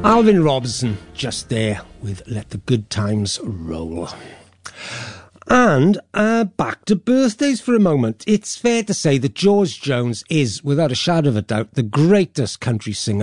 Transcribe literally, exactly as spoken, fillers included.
Alvin Robinson, just there with Let the Good Times Roll. And uh, back to birthdays for a moment. It's fair to say that George Jones is, without a shadow of a doubt, the greatest country singer